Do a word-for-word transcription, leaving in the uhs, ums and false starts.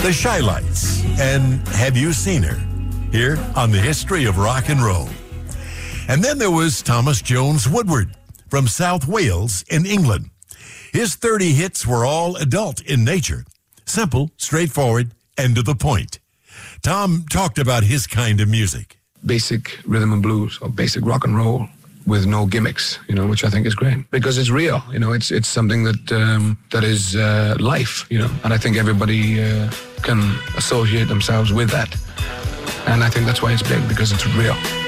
the Chi-Lites, and Have You Seen Her? Here on the History of Rock and Roll. And then there was Thomas Jones Woodward from South Wales in England. His thirty hits were all adult in nature, simple, straightforward, and to the point. Tom talked about his kind of music. Basic rhythm and blues, or basic rock and roll with no gimmicks, you know, which I think is great because it's real. You know, it's it's something that um, that is uh, life. You know, and I think everybody uh, can associate themselves with that. And I think that's why it's big, because it's real.